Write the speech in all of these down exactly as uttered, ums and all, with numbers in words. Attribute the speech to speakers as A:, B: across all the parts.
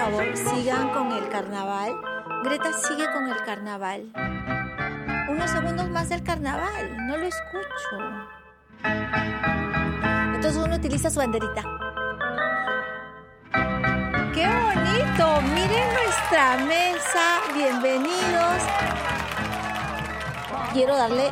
A: favor, sigan con el carnaval. Greta sigue con el carnaval. Unos segundos más del carnaval, no lo escucho. Entonces uno utiliza su banderita. ¡Qué bonito! Miren nuestra mesa, bienvenidos. Quiero darle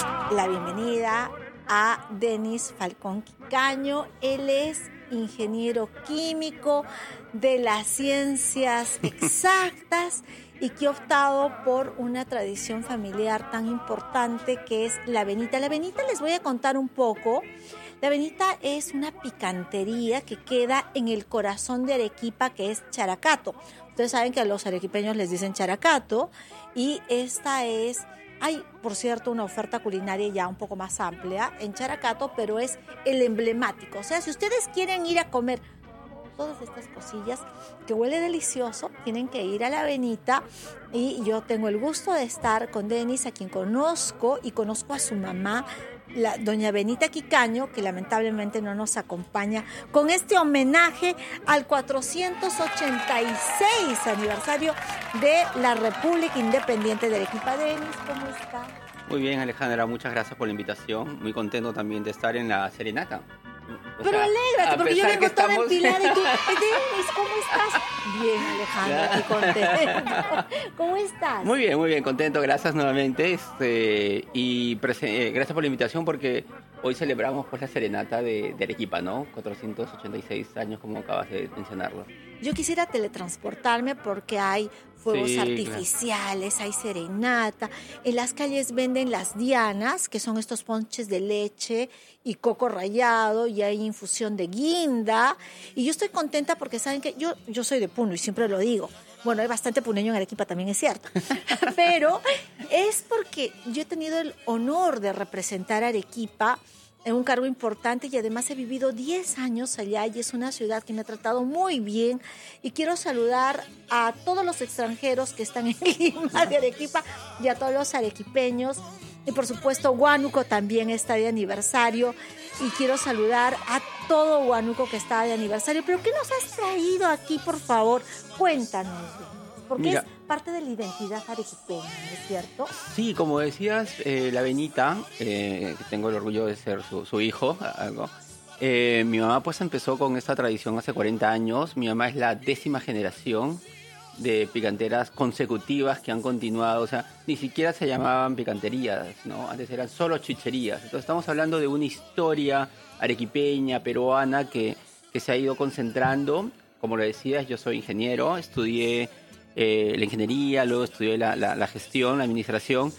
A: la bienvenida a Denis Falcón Quicaño. Él es ingeniero químico de las ciencias exactas y que ha optado por una tradición familiar tan importante que es la avenita. La avenita les voy a contar un poco. La avenita es una picantería que queda en el corazón de Arequipa, que es Characato. Ustedes saben que a los arequipeños les dicen Characato y esta es... Hay, por cierto, una oferta culinaria ya un poco más amplia en Characato, pero es el emblemático. O sea, si ustedes quieren ir a comer todas estas cosillas que huele delicioso, tienen que ir a la avenita. Y yo tengo el gusto de estar con Denis, a quien conozco, y conozco a su mamá, la doña Benita Quicaño, que lamentablemente no nos acompaña con este homenaje al cuatrocientos ochenta y seis aniversario de la República Independiente de Arequipa. Denis, ¿cómo está?
B: Muy bien, Alejandra, muchas gracias por la invitación. Muy contento también de estar en la serenata. O
A: Pero
B: sea,
A: alégrate, porque yo vengo
B: que
A: toda
B: estamos...
A: empilada y tú, Denis, ¿cómo estás? Bien, Alejandra, muy contento. ¿Cómo estás?
B: Muy bien, muy bien, contento, gracias nuevamente. Este, y prese- eh, gracias por la invitación porque hoy celebramos pues la serenata de, de Arequipa, ¿no? cuatrocientos ochenta y seis años, como acabas de mencionarlo.
A: Yo quisiera teletransportarme porque hay fuegos
B: Sí,
A: artificiales, claro. Hay serenata. En las calles venden las dianas, que son estos ponches de leche y coco rallado, y hay infusión de guinda. Y yo estoy contenta porque saben que yo, yo soy de Puno y siempre lo digo. Bueno, hay bastante puneño en Arequipa, también es cierto. Pero es porque yo he tenido el honor de representar a Arequipa en un cargo importante y además he vivido diez años allá y es una ciudad que me ha tratado muy bien y quiero saludar a todos los extranjeros que están en Lima de Arequipa y a todos los arequipeños y por supuesto Huánuco también está de aniversario y quiero saludar a todo Huánuco que está de aniversario. Pero ¿qué nos has traído aquí, por favor? Cuéntanos, porque Mira, es parte de la identidad arequipeña, ¿no es cierto?
B: Sí, como decías, eh, la Benita, eh, que tengo el orgullo de ser su, su hijo, algo. Eh, mi mamá pues empezó con esta tradición hace cuarenta años. Mi mamá es la décima generación de picanteras consecutivas que han continuado. O sea, ni siquiera se llamaban picanterías, ¿no? Antes eran solo chicherías. Entonces estamos hablando de una historia arequipeña, peruana, que, que se ha ido concentrando. Como lo decías, yo soy ingeniero, estudié Eh, la ingeniería, luego estudié la, la, la gestión, la administración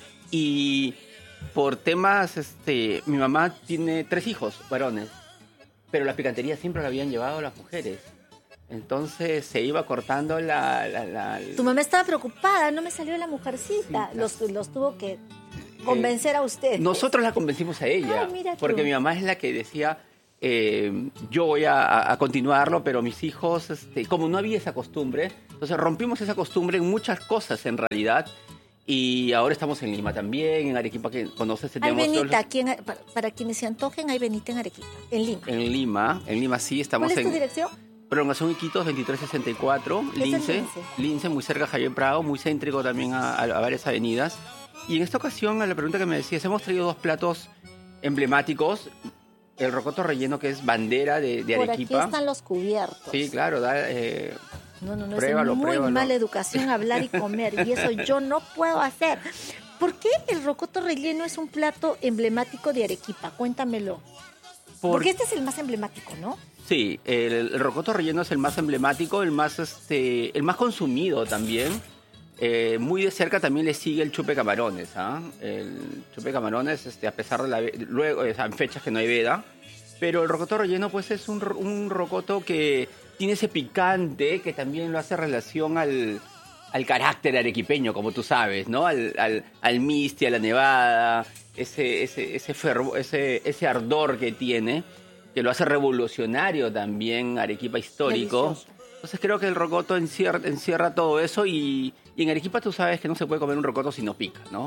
B: y por temas, este, mi mamá tiene tres hijos varones, pero la picantería siempre la habían llevado las mujeres, entonces se iba cortando la... la, la
A: Tu mamá estaba preocupada, no me salió la mujercita, sí, los, los tuvo que convencer eh, a usted.
B: Nosotros la convencimos a ella,
A: Ay,
B: porque mi mamá es la que decía... Eh, yo voy a, a continuarlo, pero mis hijos, este, como no había esa costumbre, entonces rompimos esa costumbre en muchas cosas en realidad, y ahora estamos en Lima también, en Arequipa, que conoces.
A: Hay Benita, aquí en, para, para quienes se antojen, hay Benita en Arequipa, en Lima.
B: En Lima, en Lima sí, estamos en...
A: ¿Cuál es tu dirección?
B: Prolongación Iquitos, veintitrés sesenta y cuatro, Lince,
A: Lince,
B: Lince, muy cerca de Javier Prado, muy céntrico también a, a, a varias avenidas. Y en esta ocasión, a la pregunta que me decías, hemos traído dos platos emblemáticos. El rocoto relleno, que es bandera de, de Arequipa.
A: Por aquí están los cubiertos.
B: Sí, claro. Da, eh,
A: no, no, no,
B: pruébalo,
A: es muy
B: pruébalo.
A: mala educación hablar y comer. Y eso yo no puedo hacer. ¿Por qué el rocoto relleno es un plato emblemático de Arequipa? Cuéntamelo. Por... Porque este es el más emblemático, ¿no?
B: Sí, el, el rocoto relleno es el más emblemático, el más, este, el más consumido también. Eh, muy de cerca también le sigue el chupe camarones, ¿ah? El chupe camarones, este, a pesar de la luego, o sea, en fechas que no hay veda, pero el rocoto relleno pues es un, un rocoto que tiene ese picante que también lo hace relación al, al carácter arequipeño, como tú sabes, ¿no? Al, al, al misti, a la nevada, ese, ese, ese, fervo, ese, ese ardor que tiene, que lo hace revolucionario también, Arequipa histórico. Delicioso. Entonces creo que el rocoto encierra, encierra todo eso y, y en Arequipa tú sabes que no se puede comer un rocoto si no pica, ¿no?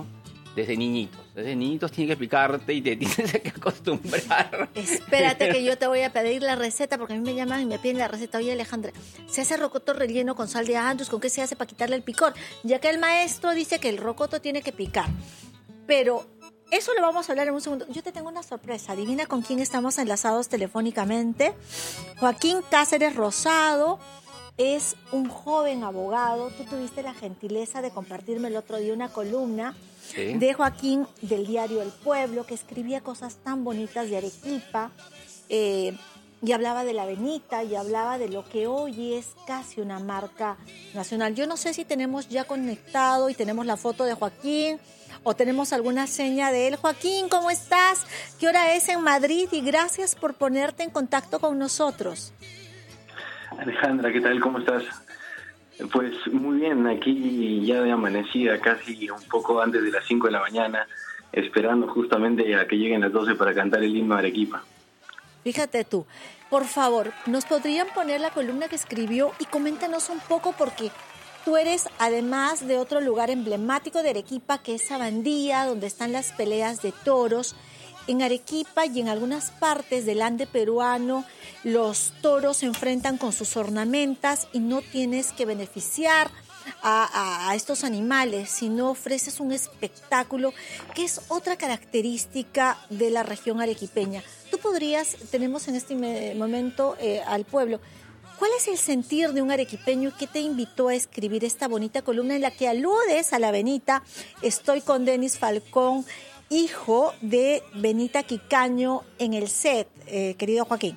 B: desde niñitos. Desde niñitos tiene que picarte y te tienes que acostumbrar.
A: Espérate que yo te voy a pedir la receta, porque a mí me llaman y me piden la receta. Oye, Alejandra, se hace rocoto relleno con sal de Andrus, ¿con qué se hace para quitarle el picor? Ya que el maestro dice que el rocoto tiene que picar. Pero eso lo vamos a hablar en un segundo. Yo te tengo una sorpresa. Adivina con quién estamos enlazados telefónicamente. Joaquín Cáceres Rosado es un joven abogado. Tú tuviste la gentileza de compartirme el otro día una columna sí. de Joaquín del diario El Pueblo, que escribía cosas tan bonitas de Arequipa, eh, y hablaba de la Benita, y hablaba de lo que hoy es casi una marca nacional. Yo no sé si tenemos ya conectado y tenemos la foto de Joaquín, o tenemos alguna seña de él. Joaquín, ¿cómo estás? ¿Qué hora es en Madrid? Y gracias por ponerte en contacto con nosotros.
C: Alejandra, ¿qué tal? ¿Cómo estás? Pues muy bien, aquí ya de amanecida, casi un poco antes de las cinco de la mañana, esperando justamente a que lleguen las doce para cantar el himno de Arequipa.
A: Fíjate tú, por favor, ¿nos podrían poner la columna que escribió y coméntanos un poco, porque tú eres, además de otro lugar emblemático de Arequipa, que es Sabandía, donde están las peleas de toros? En Arequipa y en algunas partes del Ande peruano, los toros se enfrentan con sus ornamentas y no tienes que beneficiar a, a, a estos animales, sino ofreces un espectáculo que es otra característica de la región arequipeña. Tú podrías, tenemos en este momento eh, al pueblo, ¿cuál es el sentir de un arequipeño y qué te invitó a escribir esta bonita columna en la que aludes a la Benita? Estoy con Denis Falcón, hijo de Benita Quicaño, en el set, eh, querido Joaquín.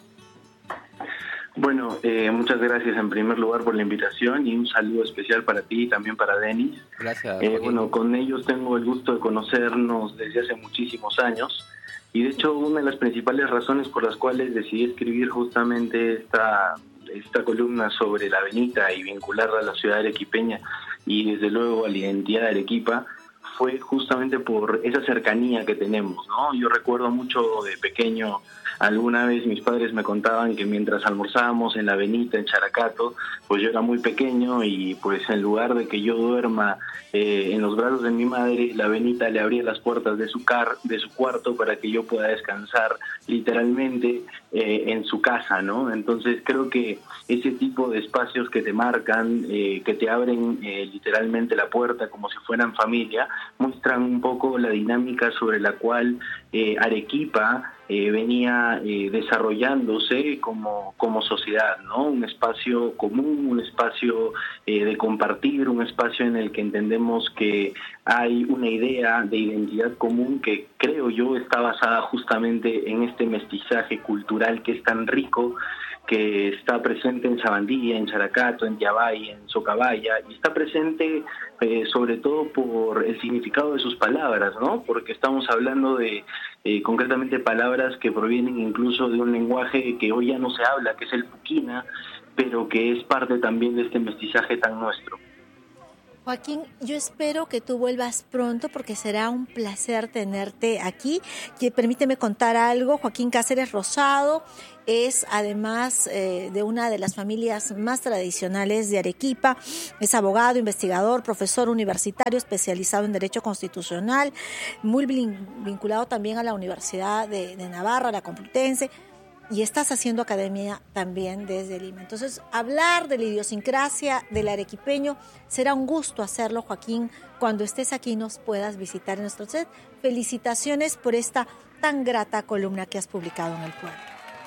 C: Bueno, eh, muchas gracias en primer lugar por la invitación y un saludo especial para ti y también para Denis.
B: Gracias.
C: Eh, bueno, con ellos tengo el gusto de conocernos desde hace muchísimos años y de hecho una de las principales razones por las cuales decidí escribir justamente esta, esta columna sobre la Benita y vincularla a la ciudad arequipeña y desde luego a la identidad de Arequipa fue justamente por esa cercanía que tenemos, ¿no? Yo recuerdo mucho de pequeño, alguna vez mis padres me contaban que mientras almorzábamos en la Benita, en Characato, pues yo era muy pequeño y pues en lugar de que yo duerma eh, en los brazos de mi madre, la Benita le abría las puertas de su car de su cuarto para que yo pueda descansar literalmente eh, en su casa, ¿no? Entonces creo que ese tipo de espacios que te marcan, eh, que te abren eh, literalmente la puerta como si fueran familia, muestran un poco la dinámica sobre la cual eh, Arequipa eh, venía eh, desarrollándose como, como sociedad, ¿no? Un espacio común, un espacio eh, de compartir, un espacio en el que entendemos que hay una idea de identidad común que creo yo está basada justamente en este mestizaje cultural que es tan rico, que está presente en Sabandía, en Characato, en Yabay, en Socabaya, y está presente eh, sobre todo por el significado de sus palabras, ¿no? Porque estamos hablando de eh, concretamente palabras que provienen incluso de un lenguaje que hoy ya no se habla, que es el puquina, pero que es parte también de este mestizaje tan nuestro.
A: Joaquín, yo espero que tú vuelvas pronto porque será un placer tenerte aquí. Y permíteme contar algo. Joaquín Cáceres Rosado es además eh, de una de las familias más tradicionales de Arequipa. Es abogado, investigador, profesor universitario especializado en Derecho Constitucional, muy vinculado también a la Universidad de, de Navarra, la Complutense. Y estás haciendo academia también desde Lima. Entonces, hablar de la idiosincrasia del arequipeño será un gusto hacerlo, Joaquín, cuando estés aquí nos puedas visitar en nuestro set. Felicitaciones por esta tan grata columna que has publicado en El Pueblo.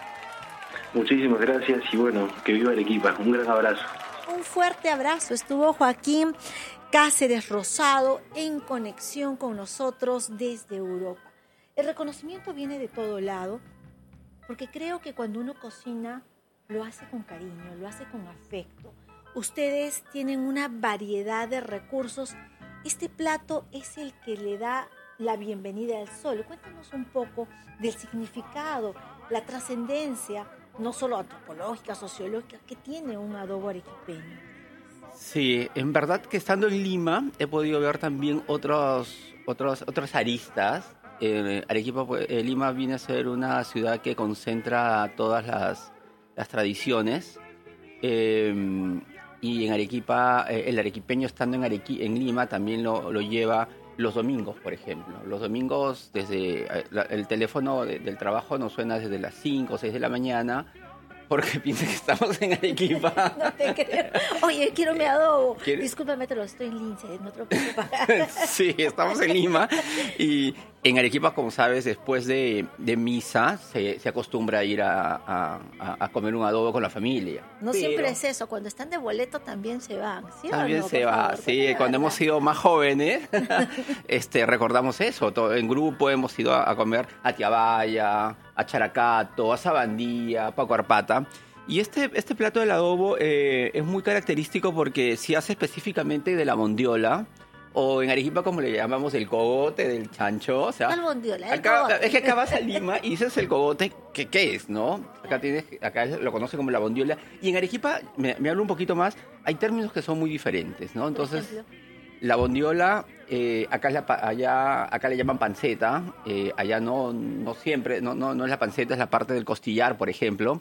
C: Muchísimas gracias y bueno, que viva Arequipa. Un gran abrazo.
A: Un fuerte abrazo. Estuvo Joaquín Cáceres Rosado en conexión con nosotros desde Europa. El reconocimiento viene de todo lado, porque creo que cuando uno cocina lo hace con cariño, lo hace con afecto. Ustedes tienen una variedad de recursos. Este plato es el que le da la bienvenida al sol. Cuéntanos un poco del significado, la trascendencia, no solo antropológica, sociológica, que tiene un adobo arequipeño.
B: Sí, en verdad que estando en Lima he podido ver también otros, otros, otras aristas. Eh, Arequipa, eh, Lima viene a ser una ciudad que concentra todas las, las tradiciones eh, y en Arequipa, eh, el arequipeño estando en, Arequi, en Lima también lo, lo lleva los domingos, por ejemplo. Los domingos, desde eh, la- el teléfono de- del trabajo nos suena desde las cinco o seis de la mañana, porque piensan que estamos en Arequipa.
A: No te creo. Oye, quiero mi adobo.
B: ¿Quieres?
A: Discúlpame, te lo estoy en Lince, no te lo puedo pagar.
B: Sí, estamos en Lima y en Arequipa, como sabes, después de, de misa se, se acostumbra a ir a, a- a- a comer un adobo con la familia.
A: No
B: Pero
A: siempre es eso, cuando están de boleto también se van, ¿sí o
B: También
A: no?
B: se
A: Por
B: va,
A: favor,
B: sí,
A: cuéntame la
B: cuando hemos
A: verdad.
B: sido más jóvenes, este, recordamos eso, todo, en grupo hemos ido a, a comer a Tiabaya, a Characato, a Sabandía, a Paco Arpata. Y este, este plato del adobo eh, es muy característico porque se hace específicamente de la bondiola, o en Arequipa como le llamamos el cogote del chancho. O sea,
A: ¿Cuál bondiola? El
B: acá-
A: cogote.
B: es que acá vas a Lima y dices el cogote, ¿qué, qué es, no? Acá, tienes, acá lo conocen como la bondiola. Y en Arequipa, me, me hablo un poquito más, hay términos que son muy diferentes, ¿no?
A: Por
B: Entonces,
A: ejemplo.
B: la bondiola, eh, acá, es la pa- allá, acá le llaman panceta, eh, allá no, no siempre, no, no, no es la panceta, es la parte del costillar, por ejemplo.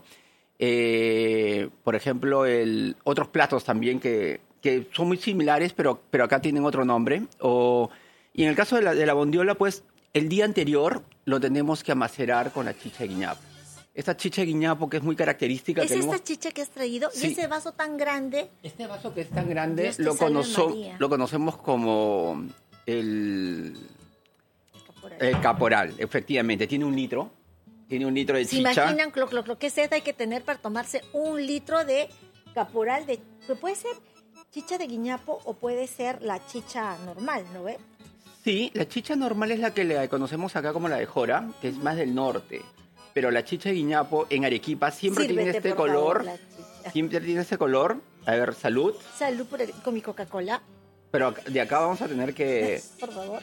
B: Eh, por ejemplo, el, otros platos también que, que son muy similares, pero, pero acá tienen otro nombre. O, y en el caso de la, de la bondiola, pues el día anterior lo tenemos que amacerar con la chicha de guiñapo. Esta chicha de guiñapo que es muy característica.
A: ¿Es
B: tenemos-
A: esta chicha que has traído?
B: Sí.
A: Y ese vaso tan grande.
B: Este vaso que es tan grande
A: Dios te
B: lo,
A: salve,
B: conozo-
A: María.
B: lo conocemos como el,
A: Caporal.
B: el caporal, efectivamente. Tiene un litro. Tiene un litro de
A: ¿Se
B: chicha.
A: imaginan lo, lo, lo que es hay que tener para tomarse un litro de caporal de... Puede ser chicha de guiñapo o puede ser la chicha normal, ¿no ve?
B: Sí, la chicha normal es la que le conocemos acá como la de Jora, que es más del norte. Pero la chicha de guiñapo en Arequipa siempre
A: Sírvete,
B: tiene este
A: por favor,
B: color.
A: la chicha.
B: Siempre tiene este color. A ver, salud.
A: Salud por el- con mi Coca-Cola,
B: Pero de acá vamos a tener que...
A: por favor.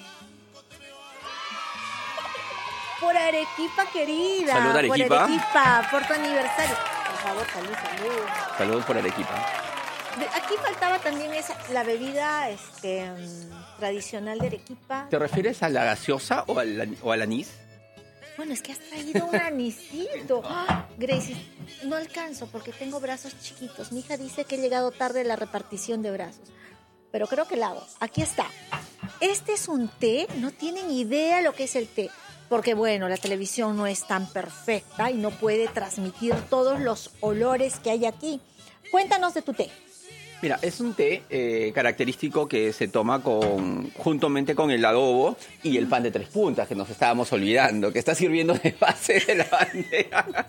A: Por Arequipa, querida.
B: Salud, Arequipa.
A: Por Arequipa, por tu aniversario. Por favor, salud, salud.
B: Salud por Arequipa.
A: De- Aquí faltaba también esa, la bebida este, mm, tradicional de Arequipa.
B: ¿Te refieres a la gaseosa o al, o al anís?
A: Bueno, es que has traído un anisito. ¡Ah! Gracie, no alcanzo porque tengo brazos chiquitos. Mi hija dice que he llegado tarde a la repartición de brazos. Pero creo que la hago. Aquí está. Este es un té. No tienen idea lo que es el té. Porque, bueno, la televisión no es tan perfecta y no puede transmitir todos los olores que hay aquí. Cuéntanos de tu té.
B: Mira, es un té eh, característico que se toma con, juntamente con el adobo y el pan de tres puntas, que nos estábamos olvidando, que está sirviendo de base de la bandera.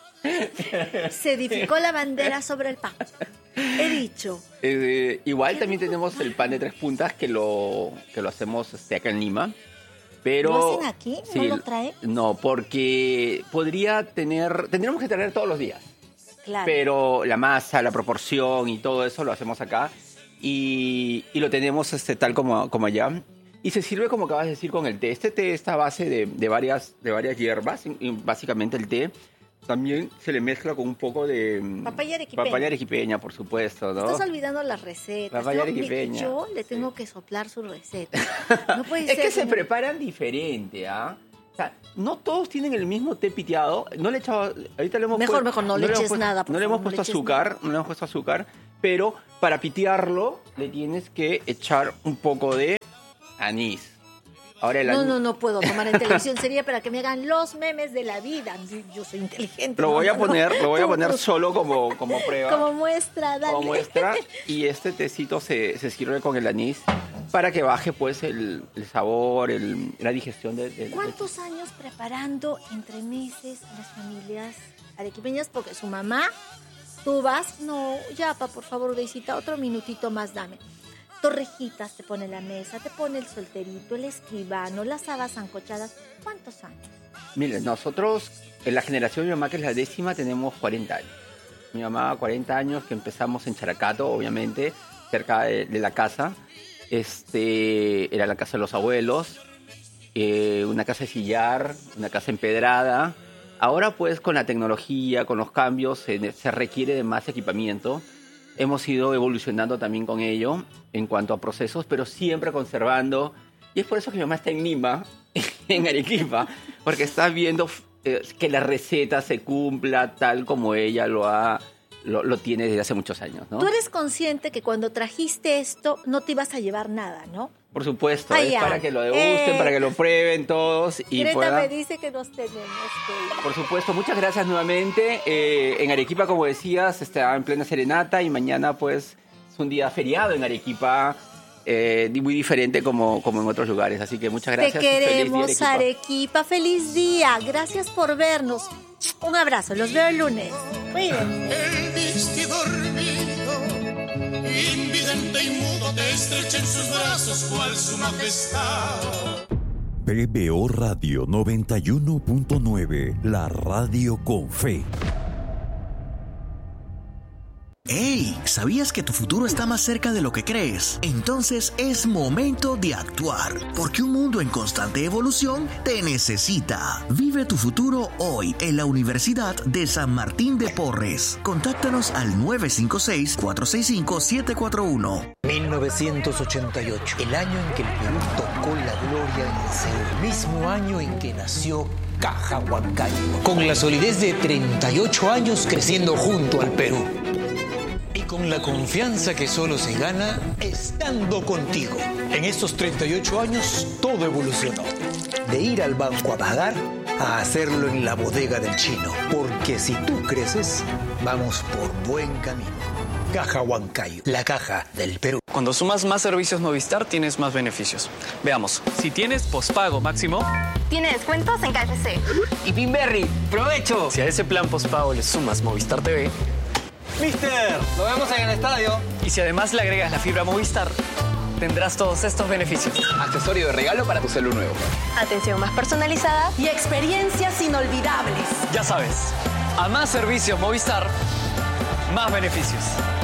A: Se edificó la bandera sobre el pan. He dicho.
B: Eh, igual
A: Qué
B: también
A: rico
B: tenemos
A: pan.
B: el pan de tres puntas que lo, que lo hacemos este, acá en Lima. Pero,
A: ¿Lo hacen aquí? ¿No lo traen?
B: No, porque podría tener, tendríamos que tener todos los días.
A: Claro.
B: Pero la masa, la proporción y todo eso lo hacemos acá y, y lo tenemos este, tal como, como allá. Y se sirve, como acabas de decir, con el té. Este té está a base de, de, varias, de varias hierbas, y- y básicamente el té. También se le mezcla con un poco de... mm,
A: Papaya arequipeña.
B: Papaya arequipeña, por supuesto, ¿no?
A: Estás olvidando las recetas.
B: Papaya
A: No,
B: arequipeña.
A: yo le tengo que soplar su receta. No puede
B: Es
A: ser.
B: que se
A: señor.
B: preparan diferente, ¿ah? O sea, no todos tienen el mismo té piteado. No le he echado, ahorita le hemos
A: Mejor,
B: puesto-
A: mejor, no le
B: hemos
A: eches
B: puesto-
A: nada, por
B: No le
A: favor,
B: hemos
A: no le
B: puesto
A: eches
B: azúcar, no le hemos puesto azúcar, pero para pitearlo le tienes que echar un poco de anís. Ahora el
A: No,
B: anís-
A: no, no puedo tomar en televisión. Sería para que me hagan los memes de la vida. Yo soy inteligente.
B: Lo
A: no,
B: voy a
A: no, no.
B: poner, lo voy a
A: Tú,
B: poner
A: tú.
B: solo como, como prueba.
A: Como muestra, dale.
B: como muestra, y este tecito se, se sirve con el anís para que baje pues el, el sabor, el, la digestión de, de- de-
A: ¿Cuántos años preparando entre meses a las familias arequipeñas? Porque su mamá, tú vas, no, ya, pa, por favor, Deisita, otro minutito más dame. Torrejitas te pone la mesa, te pone el solterito, el escribano, las habas sancochadas. ¿Cuántos años?
B: Miren, nosotros, en la generación de mi mamá, que es la décima, tenemos cuarenta años. Mi mamá, cuarenta años, que empezamos en Characato, obviamente, cerca de, de la casa. Este, era la casa de los abuelos, eh, una casa de sillar, una casa empedrada. Ahora, pues, con la tecnología, con los cambios, se, se requiere de más equipamiento. Hemos ido evolucionando también con ello en cuanto a procesos, pero siempre conservando. Y es por eso que mi mamá está en Lima, en Arequipa, porque está viendo eh, que la receta se cumpla tal como ella lo ha lo, lo tiene desde hace muchos años, ¿no?
A: Tú eres consciente que cuando trajiste esto no te ibas a llevar nada, ¿no?
B: Por supuesto,
A: Ah,
B: es
A: ya.
B: para que lo degusten,
A: Eh.
B: para que lo prueben todos y
A: Greta
B: puedan...
A: me dice que nos tenemos que ir.
B: Por supuesto, muchas gracias nuevamente. Eh, en Arequipa, como decías, está en plena serenata y mañana pues es un día feriado en Arequipa, eh, muy diferente como, como en otros lugares. Así que muchas gracias.
A: Te
B: y feliz día,
A: queremos,
B: Arequipa.
A: Arequipa. Feliz día. Gracias por vernos. Un abrazo. Los veo el lunes. Cuídense.
D: El viste dormido, invidente y mudo, te estrecha en sus brazos cual su majestad.
E: P B O Radio noventa y uno punto nueve, la radio con fe.
F: ¡Hey! ¿Sabías que tu futuro está más cerca de lo que crees? Entonces es momento de actuar, porque un mundo en constante evolución te necesita. Vive tu futuro hoy en la Universidad de San Martín de Porres. Contáctanos al nueve cinco seis, cuatro seis cinco, siete cuatro uno.
G: mil novecientos ochenta y ocho, el año en que el Perú tocó la gloria en el Seúl, mismo año en que nació Caja Huancayo, con la solidez de treinta y ocho años creciendo junto al Perú. Y con la confianza que solo se gana estando contigo. En estos treinta y ocho años todo evolucionó. De ir al banco a pagar a hacerlo en la bodega del chino. Porque si tú creces, vamos por buen camino. Caja Huancayo, la caja del Perú.
H: Cuando sumas más servicios Movistar, tienes más beneficios. Veamos, si tienes pospago máximo,
I: tiene descuentos en K F C.
H: y Pinberry, ¡provecho! Si a ese plan pospago le sumas Movistar T V,
J: Mister, lo vemos en el estadio.
H: y si además le agregas la fibra Movistar, tendrás todos estos beneficios.
J: Accesorio de regalo para tu celu nuevo.
I: Atención más personalizada.
K: Y experiencias inolvidables.
H: Ya sabes, a más servicios Movistar, más beneficios.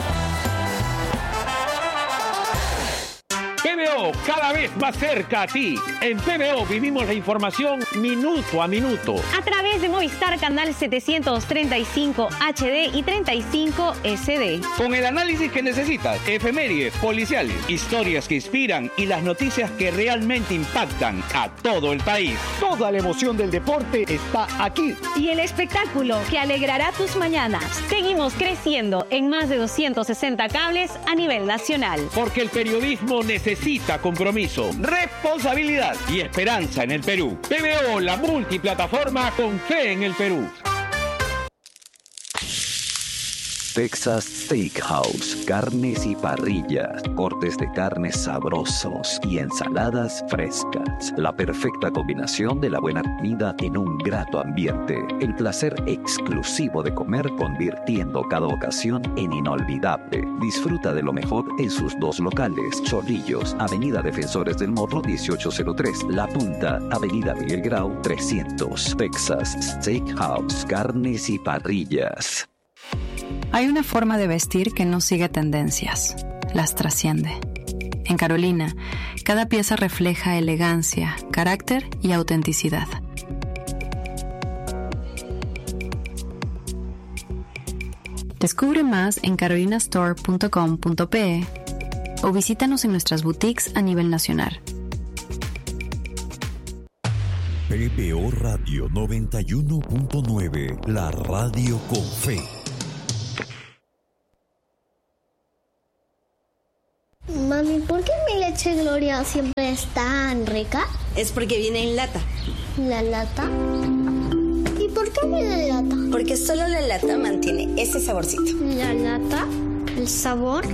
L: P B O, cada vez más cerca a ti. En P B O vivimos la información minuto a minuto.
M: A través de Movistar Canal setecientos treinta y cinco H D y treinta y cinco S D.
L: Con el análisis que necesitas, efemérides, policiales, historias que inspiran y las noticias que realmente impactan a todo el país. Toda la emoción del deporte está aquí.
M: Y el espectáculo que alegrará tus mañanas. Seguimos creciendo en más de doscientos sesenta cables a nivel nacional.
L: Porque el periodismo necesita compromiso, responsabilidad y esperanza en el Perú. P B O, la multiplataforma con fe en el Perú.
E: Texas Steakhouse, carnes y parrillas, cortes de carnes sabrosos y ensaladas frescas. La perfecta combinación de la buena comida en un grato ambiente. El placer exclusivo de comer convirtiendo cada ocasión en inolvidable. Disfruta de lo mejor en sus dos locales. Chorrillos, Avenida Defensores del Morro dieciocho cero tres. La Punta, Avenida Miguel Grau trescientos. Texas Steakhouse, carnes y parrillas.
N: Hay una forma de vestir que no sigue tendencias, las trasciende. En Carolina, cada pieza refleja elegancia, carácter y autenticidad. Descubre más en carolina store punto com punto pe o visítanos en nuestras boutiques a nivel nacional.
E: P B O Radio noventa y uno punto nueve, la radio con fe.
O: Mami, ¿por qué mi leche Gloria siempre es tan rica?
K: Es porque viene en lata.
O: ¿La lata? ¿Y por qué viene en lata?
K: Porque solo la lata mantiene ese saborcito.
O: ¿La lata? ¿El sabor?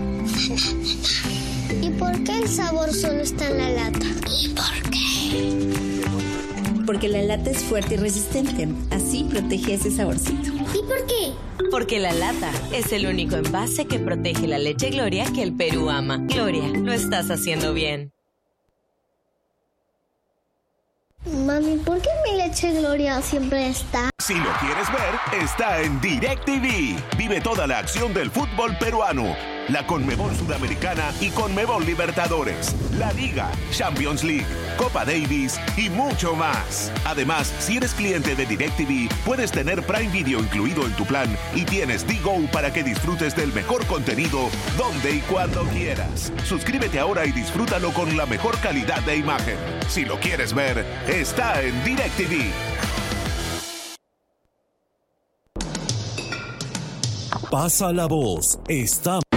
O: ¿Y por qué el sabor solo está en la lata? ¿Y por qué?
K: Porque la lata es fuerte y resistente. Así protege ese saborcito.
O: ¿Y por qué?
P: Porque la lata es el único envase que protege la leche Gloria que el Perú ama. Gloria, lo estás haciendo bien.
O: Mami, ¿por qué mi leche Gloria siempre está?
Q: Si lo quieres ver, está en DirecTV. Vive toda la acción del fútbol peruano, la Conmebol Sudamericana y Conmebol Libertadores, la Liga, Champions League, Copa Davis y mucho más. Además, si eres cliente de DirecTV, puedes tener Prime Video incluido en tu plan y tienes D-Go para que disfrutes del mejor contenido donde y cuando quieras. Suscríbete ahora y disfrútalo con la mejor calidad de imagen. Si lo quieres ver, está en DirecTV.
R: Pasa la voz. Está